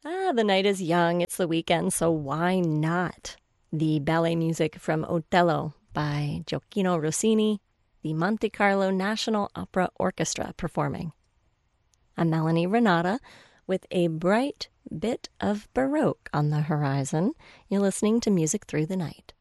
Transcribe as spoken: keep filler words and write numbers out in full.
Ah, the night is young. It's the weekend, so why not? The ballet music from Otello by Gioacchino Rossini, the Monte Carlo National Opera Orchestra performing. I'm Melanie Renata with a bright bit of Baroque on the horizon. You're listening to Music Through the Night.